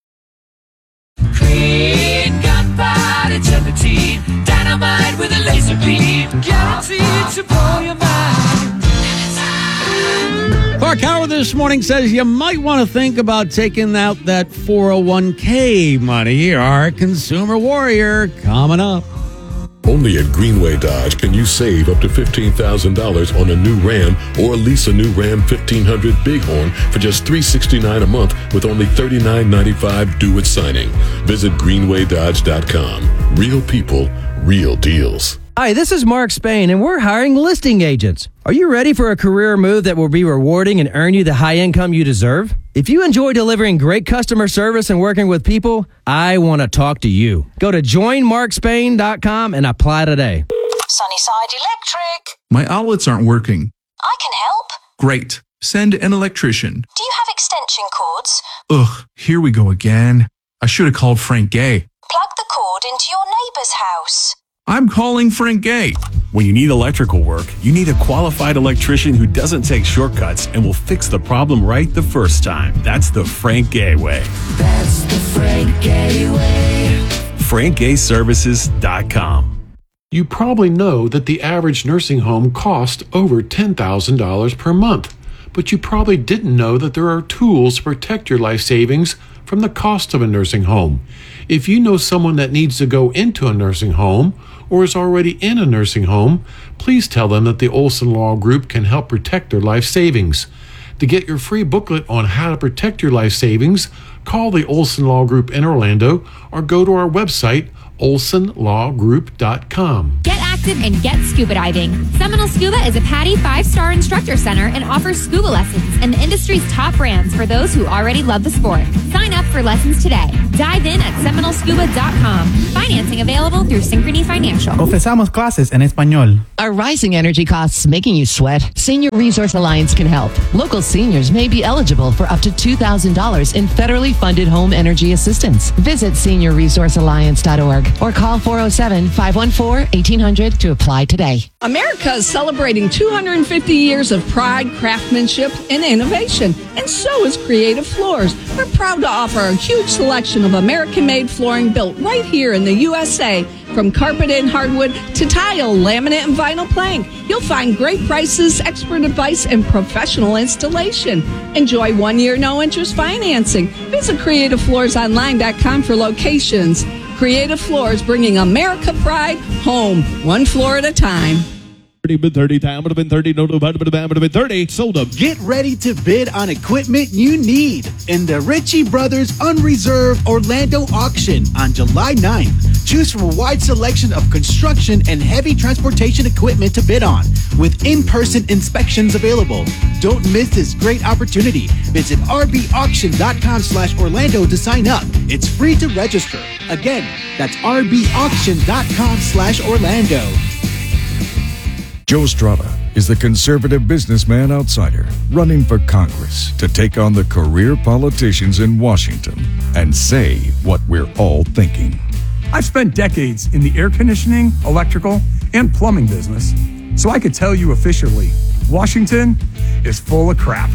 Clean gunpowder gelatine, dynamite with a laser beam, guaranteed to blow your mind. Clark Howard this morning says you might want to think about taking out that 401k money. Our consumer warrior coming up. Only at Greenway Dodge can you save up to $15,000 on a new Ram or lease a new Ram 1500 Bighorn for just $369 a month with only $39.95 due at signing. Visit greenwaydodge.com. Real people, real deals. Hi, this is Mark Spain, and we're hiring listing agents. Are you ready for a career move that will be rewarding and earn you the high income you deserve? If you enjoy delivering great customer service and working with people, I want to talk to you. Go to joinmarkspain.com and apply today. Sunnyside Electric. My outlets aren't working. I can help. Great. Send an electrician. Do you have extension cords? Ugh, here we go again. I should have called Frank Gay. Plug the cord into your neighbor's house. I'm calling Frank Gay. When you need electrical work, you need a qualified electrician who doesn't take shortcuts and will fix the problem right the first time. That's the Frank Gay way. That's the Frank Gay way. FrankGayServices.com. You probably know that the average nursing home costs over $10,000 per month, but you probably didn't know that there are tools to protect your life savings from the cost of a nursing home. If you know someone that needs to go into a nursing home or is already in a nursing home, please tell them that the Olson Law Group can help protect their life savings. To get your free booklet on how to protect your life savings, call the Olson Law Group in Orlando or go to our website, olsonlawgroup.com. Get active and get scuba diving. Seminole Scuba is a PADI 5-star instructor center and offers scuba lessons and the industry's top brands for those who already love the sport. Sign up for lessons today. Dive in at seminolescuba.com. Financing available through Synchrony Financial. Ofrecemos clases en español. Are rising energy costs making you sweat? Senior Resource Alliance can help. Local seniors may be eligible for up to $2,000 in federally funded home energy assistance. Visit seniorresourcealliance.org or call 407-514-1800 to apply today. America is celebrating 250 years of pride, craftsmanship, and innovation, and so is Creative Floors. We're proud to offer a huge selection of American-made flooring built right here in the USA. From carpet and hardwood to tile, laminate, and vinyl plank, you'll find great prices, expert advice, and professional installation. Enjoy 1-year no-interest financing. Visit CreativeFloorsOnline.com for locations. Creative Floors, bringing America pride home, one floor at a time. 30 time would have been 30, no, would have been 30. Sold up. Get ready to bid on equipment you need in the Ritchie Brothers Unreserved Orlando auction on July 9th. Choose from a wide selection of construction and heavy transportation equipment to bid on, with in-person inspections available. Don't miss this great opportunity. Visit rbauction.com/Orlando to sign up. It's free to register. Again, that's rbauction.com/Orlando. Joe Strada is the conservative businessman outsider running for Congress to take on the career politicians in Washington and say what we're all thinking. I've spent decades in the air conditioning, electrical, and plumbing business, so I could tell you officially, Washington is full of crap.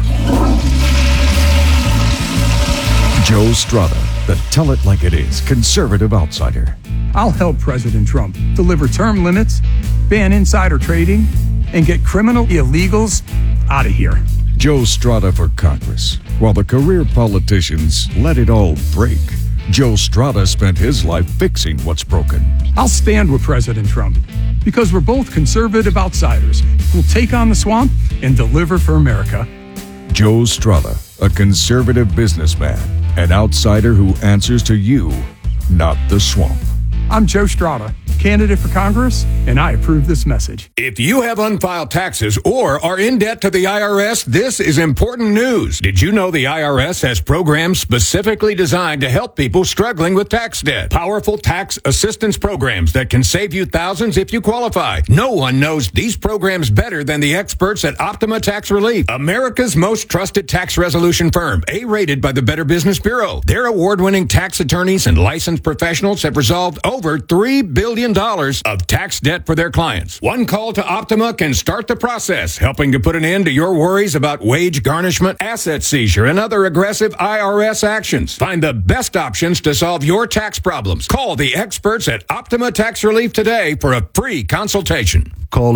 Joe Strada, the tell it like it is conservative outsider. I'll help President Trump deliver term limits, ban insider trading, and get criminal illegals out of here. Joe Strada for Congress. While the career politicians let it all break, Joe Strada spent his life fixing what's broken. I'll stand with President Trump because we're both conservative outsiders who'll take on the swamp and deliver for America. Joe Strada, a conservative businessman, an outsider who answers to you, not the swamp. I'm Joe Strada, candidate for Congress, and I approve this message. If you have unfiled taxes or are in debt to the IRS, this is important news. Did you know the IRS has programs specifically designed to help people struggling with tax debt? Powerful tax assistance programs that can save you thousands if you qualify. No one knows these programs better than the experts at Optima Tax Relief, America's most trusted tax resolution firm, A-rated by the Better Business Bureau. Their award-winning tax attorneys and licensed professionals have resolved over $3 billion of tax debt for their clients. One call to Optima can start the process, helping to put an end to your worries about wage garnishment, asset seizure, and other aggressive IRS actions. Find the best options to solve your tax problems. Call the experts at Optima Tax Relief today for a free consultation. Call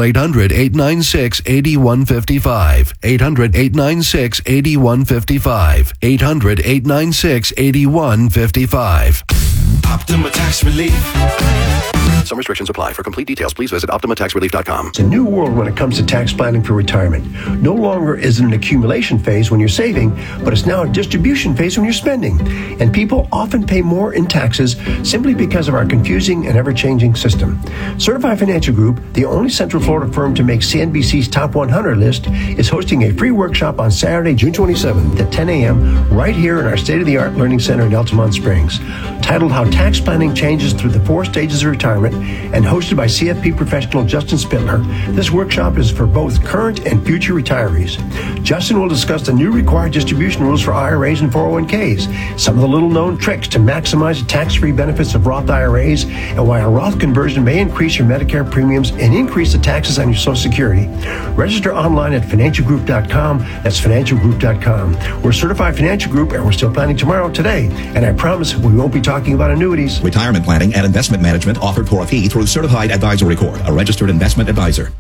800-896-8155. 800-896-8155. 800-896-8155. Optima Tax Relief. Some restrictions apply. For complete details, please visit OptimaTaxRelief.com. It's a new world when it comes to tax planning for retirement. No longer is it an accumulation phase when you're saving, but it's now a distribution phase when you're spending. And people often pay more in taxes simply because of our confusing and ever-changing system. Certified Financial Group, the only Central Florida firm to make CNBC's Top 100 list, is hosting a free workshop on Saturday, June 27th at 10 a.m. right here in our state-of-the-art learning center in Altamont Springs. Titled How Tax Planning Changes Through the 4 Stages of Retirement, Retirement and hosted by CFP professional Justin Spittler. This workshop is for both current and future retirees. Justin will discuss the new required distribution rules for IRAs and 401ks, some of the little-known tricks to maximize the tax-free benefits of Roth IRAs, and why a Roth conversion may increase your Medicare premiums and increase the taxes on your Social Security. Register online at financialgroup.com. That's financialgroup.com. We're a certified financial group, and we're still planning tomorrow today. And I promise we won't be talking about annuities. Retirement planning and investment management offered for a fee through Certified Advisory Corp., a registered investment advisor.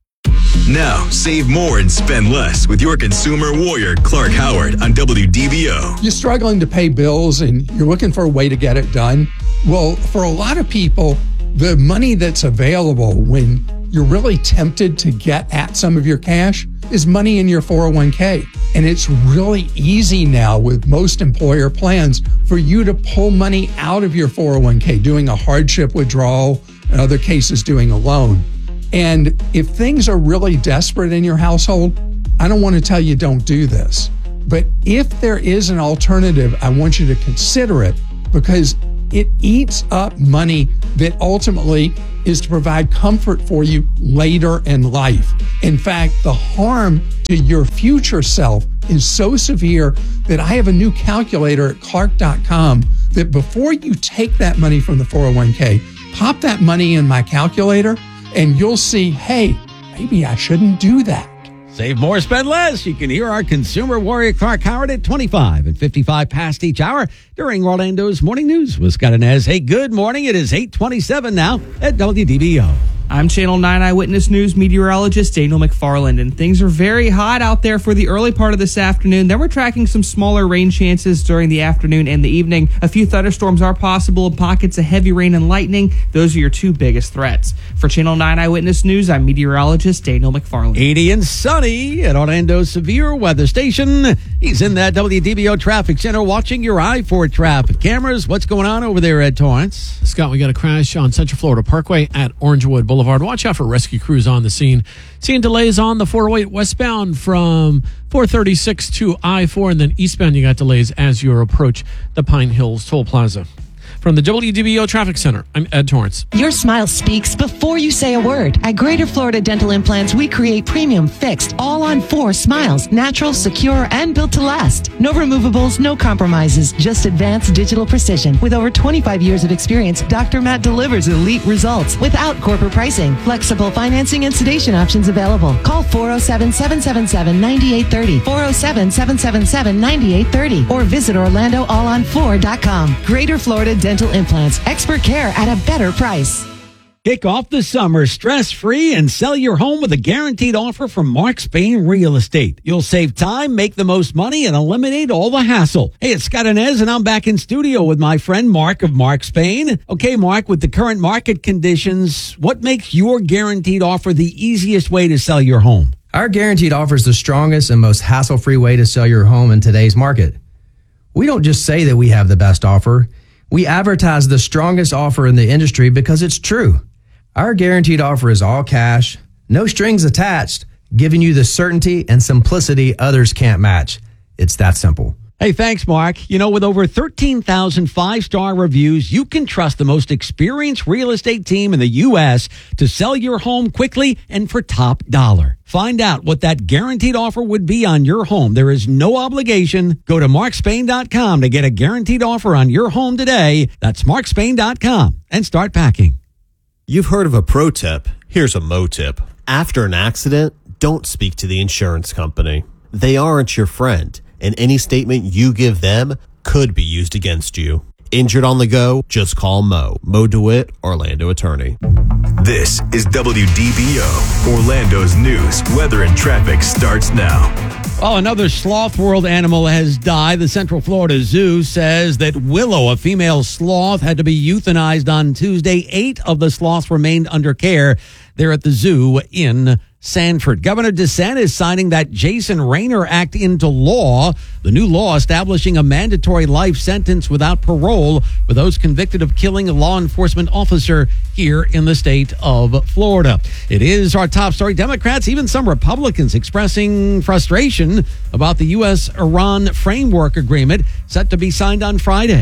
Now, save more and spend less with your consumer warrior, Clark Howard, on WDBO. You're struggling to pay bills and you're looking for a way to get it done. Well, for a lot of people, the money that's available when you're really tempted to get at some of your cash is money in your 401k. And it's really easy now with most employer plans for you to pull money out of your 401k, doing a hardship withdrawal, in other cases doing a loan. And if things are really desperate in your household, I don't want to tell you don't do this. But if there is an alternative, I want you to consider it, because it eats up money that ultimately is to provide comfort for you later in life. In fact, the harm to your future self is so severe that I have a new calculator at Clark.com that before you take that money from the 401k, pop that money in my calculator and you'll see, hey, maybe I shouldn't do that. Save more, spend less. You can hear our consumer warrior Clark Howard at 25 and 55 past each hour during Orlando's Morning News with Scott Inez. Hey, good morning. It is 8:27 now at WDBO. I'm Channel 9 Eyewitness News meteorologist Daniel McFarland, and things are very hot out there for the early part of this afternoon. Then we're tracking some smaller rain chances during the afternoon and the evening. A few thunderstorms are possible and pockets of heavy rain and lightning. Those are your two biggest threats. For Channel 9 Eyewitness News, I'm meteorologist Daniel McFarland. 80 and sunny at Orlando's severe weather station. He's in that WDBO traffic center watching your I-4 traffic cameras. What's going on over there, Ed Torrance? Scott, we got a crash on Central Florida Parkway at Orangewood Boulevard. Watch out for rescue crews on the scene. Seeing delays on the 408 westbound from 436 to I-4, and then eastbound you got delays as you approach the Pine Hills Toll Plaza. From the WDBO Traffic Center, I'm Ed Torrance. Your smile speaks before you say a word. At Greater Florida Dental Implants, we create premium fixed, all on 4 smiles, natural, secure, and built to last. No removables, no compromises, just advanced digital precision. With over 25 years of experience, Dr. Matt delivers elite results without corporate pricing. Flexible financing and sedation options available. Call 407-777-9830, 407-777-9830, or visit OrlandoAllOn4.com. Greater Florida Dental Implants, expert care at a better price. Kick off the summer stress-free and sell your home with a guaranteed offer from Mark Spain Real Estate. You'll save time, make the most money, and eliminate all the hassle. Hey, it's Scott Inez, and I'm back in studio with my friend Mark of Mark Spain. Okay, Mark, with the current market conditions, what makes your guaranteed offer the easiest way to sell your home? Our guaranteed offer is the strongest and most hassle-free way to sell your home in today's market. We don't just say that we have the best offer. We advertise the strongest offer in the industry because it's true. Our guaranteed offer is all cash, no strings attached, giving you the certainty and simplicity others can't match. It's that simple. Hey, thanks, Mark. You know, with over 13,000 5-star reviews, you can trust the most experienced real estate team in the U.S. to sell your home quickly and for top dollar. Find out what that guaranteed offer would be on your home. There is no obligation. Go to markspain.com to get a guaranteed offer on your home today. That's markspain.com and start packing. You've heard of a pro tip. Here's a mo tip. After an accident, don't speak to the insurance company. They aren't your friend, and any statement you give them could be used against you. Injured on the go? Just call Mo. Mo DeWitt, Orlando attorney. This is WDBO. Orlando's news, weather, and traffic starts now. Oh, another Sloth World animal has died. The Central Florida Zoo says that Willow, a female sloth, had to be euthanized on Tuesday. 8 of the sloths remained under care there at the zoo in Sanford. Governor DeSantis signing that Jason Rayner Act into law, the new law establishing a mandatory life sentence without parole for those convicted of killing a law enforcement officer here in the state of Florida. It is our top story. Democrats, even some Republicans, expressing frustration about the U.S.-Iran framework agreement set to be signed on Friday.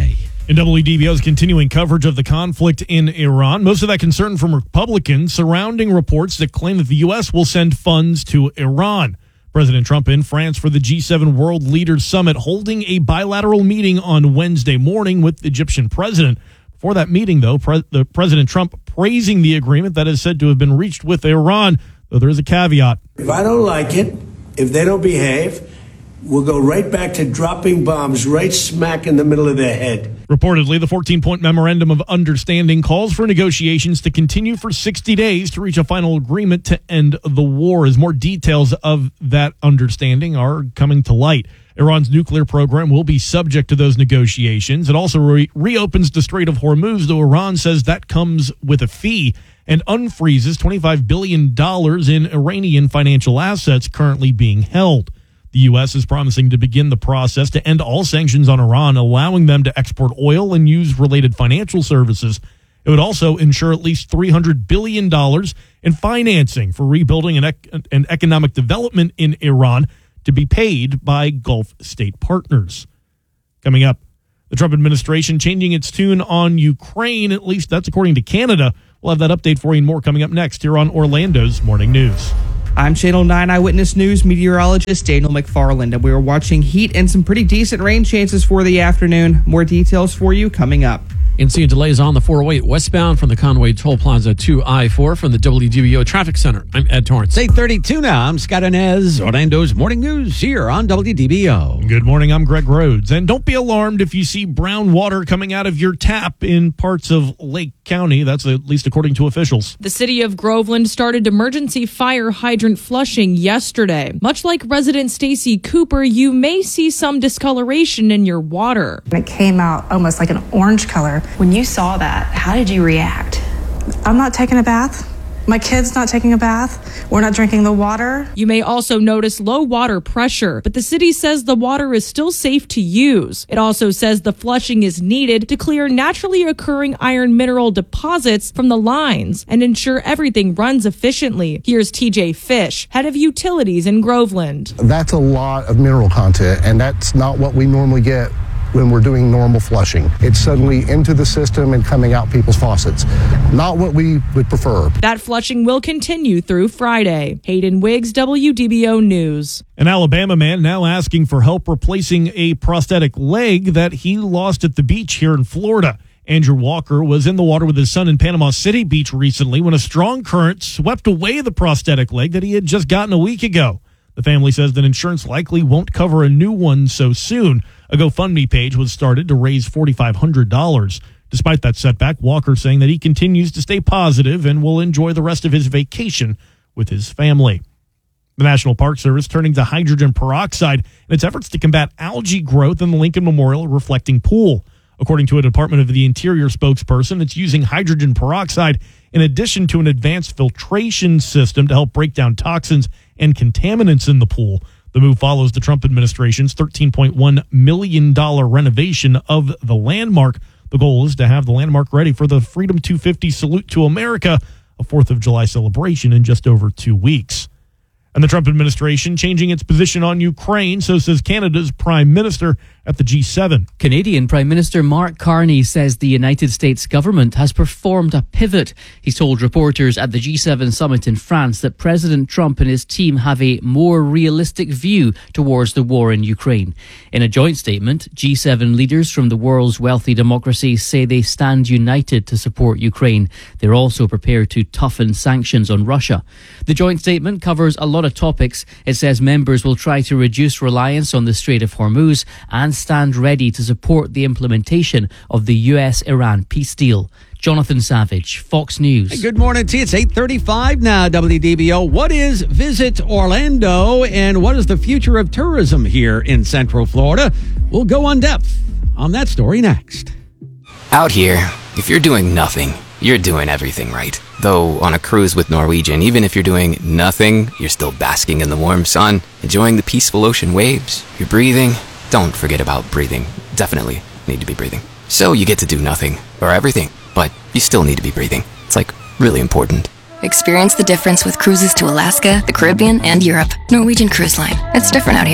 In WDBO's continuing coverage of the conflict in Iran, most of that concern from Republicans surrounding reports that claim that the U.S. will send funds to Iran. President Trump in France for the G7 World Leaders Summit, holding a bilateral meeting on Wednesday morning with the Egyptian president. Before that meeting, though, President Trump praising the agreement that is said to have been reached with Iran, though there is a caveat. If I don't like it, if they don't behave, we'll go right back to dropping bombs right smack in the middle of their head. Reportedly, the 14-point memorandum of understanding calls for negotiations to continue for 60 days to reach a final agreement to end the war, as more details of that understanding are coming to light. Iran's nuclear program will be subject to those negotiations. It also reopens the Strait of Hormuz, though Iran says that comes with a fee, and unfreezes $25 billion in Iranian financial assets currently being held. The U.S. is promising to begin the process to end all sanctions on Iran, allowing them to export oil and use related financial services. It would also ensure at least $300 billion in financing for rebuilding and economic development in Iran to be paid by Gulf state partners. Coming up, the Trump administration changing its tune on Ukraine, at least that's according to Canada. We'll have that update for you and more coming up next here on Orlando's Morning News. I'm Channel 9 Eyewitness News meteorologist Daniel McFarland, and we are watching heat and some pretty decent rain chances for the afternoon. More details for you coming up. And seeing delays on the 408 westbound from the Conway Toll Plaza to I-4 from the WDBO Traffic Center. I'm Ed Torrance. It's 8:32 now. I'm Scott Inez, Orlando's Morning News here on WDBO. Good morning. I'm Greg Rhodes. And don't be alarmed if you see brown water coming out of your tap in parts of Lake County. That's at least according to officials. The city of Groveland started emergency fire hydrant flushing yesterday. Much like resident Stacy Cooper, you may see some discoloration in your water. It came out almost like an orange color. When you saw that, how did you react? I'm not taking a bath. My kid's not taking a bath. We're not drinking the water. You may also notice low water pressure, but the city says the water is still safe to use. It also says the flushing is needed to clear naturally occurring iron mineral deposits from the lines and ensure everything runs efficiently. Here's TJ Fish, head of utilities in Groveland. That's a lot of mineral content, and that's not what we normally get when we're doing normal flushing. It's suddenly into the system and coming out people's faucets. Not what we would prefer. That flushing will continue through Friday. Hayden Wiggs, WDBO News. An Alabama man now asking for help replacing a prosthetic leg that he lost at the beach here in Florida. Andrew Walker was in the water with his son in Panama City Beach recently when a strong current swept away the prosthetic leg that he had just gotten a week ago. The family says that insurance likely won't cover a new one so soon. A GoFundMe page was started to raise $4,500. Despite that setback, Walker saying that he continues to stay positive and will enjoy the rest of his vacation with his family. The National Park Service turning to hydrogen peroxide in its efforts to combat algae growth in the Lincoln Memorial Reflecting Pool. According to a Department of the Interior spokesperson, it's using hydrogen peroxide in addition to an advanced filtration system to help break down toxins and contaminants in the pool. The move follows the Trump administration's $13.1 million renovation of the landmark. The goal is to have the landmark ready for the Freedom 250 Salute to America, a 4th of July celebration in just over 2 weeks. And the Trump administration changing its position on Ukraine, so says Canada's Prime Minister at the G7. Canadian Prime Minister Mark Carney says the United States government has performed a pivot. He told reporters at the G7 summit in France that President Trump and his team have a more realistic view towards the war in Ukraine. In a joint statement, G7 leaders from the world's wealthy democracies say they stand united to support Ukraine. They're also prepared to toughen sanctions on Russia. The joint statement covers a lot of topics. It says members will try to reduce reliance on the Strait of Hormuz and stand ready to support the implementation of the US-Iran peace deal. Jonathan Savage, Fox News. Hey, good morning to you. It's 8:35 now, WDBO. What is Visit Orlando, and what is the future of tourism here in Central Florida? We'll go on depth on that story next. Out here, if you're doing nothing, you're doing everything right. Though on a cruise with Norwegian, even if you're doing nothing, you're still basking in the warm sun, enjoying the peaceful ocean waves. You're breathing. Don't forget about breathing. Definitely need to be breathing. So you get to do nothing, or everything, but you still need to be breathing. It's like really important. Experience the difference with cruises to Alaska, the Caribbean, and Europe. Norwegian Cruise Line. It's different out here.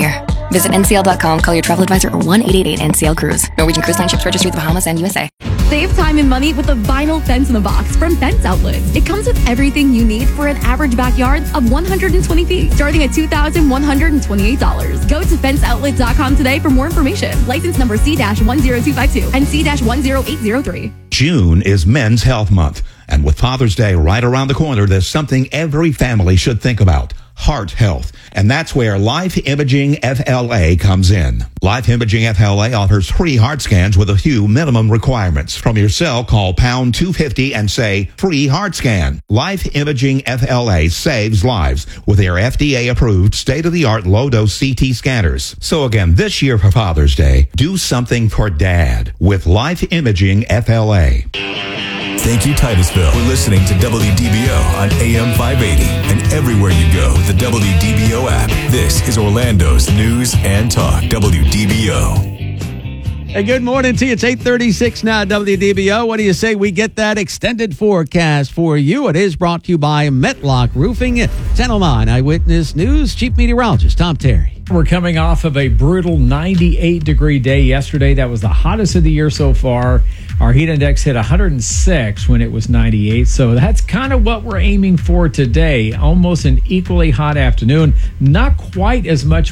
Visit ncl.com, call your travel advisor, or 1-888-NCL-CRUISE. Norwegian Cruise Line ships registry to the Bahamas and USA. Save time and money with a vinyl fence in the box from Fence Outlets. It comes with everything you need for an average backyard of 120 feet, starting at $2,128. Go to fenceoutlet.com today for more information. License number C-10252 and C-10803. June is Men's Health Month, and with Father's Day right around the corner, there's something every family should think about: heart health. And that's where Life Imaging FLA comes in. Life Imaging FLA offers free heart scans with a few minimum requirements. From your cell, call pound 250 and say free heart scan. Life Imaging FLA saves lives with their FDA-approved state-of-the-art low-dose CT scanners. So again, this year for Father's Day, do something for Dad with Life Imaging FLA. Thank you, Titusville, for listening to WDBO on AM 580 and everywhere you go with the WDBO app. This is Orlando's News and Talk, WDBO. Hey, good morning to you. It's 8:36 now, WDBO. What do you say we get that extended forecast for you? It is brought to you by Metlock Roofing. Channel 9 Eyewitness News Chief Meteorologist Tom Terry. We're coming off of a brutal 98-degree day yesterday. That was the hottest of the year so far. Our heat index hit 106 when it was 98. So that's kind of what we're aiming for today. Almost an equally hot afternoon. Not quite as much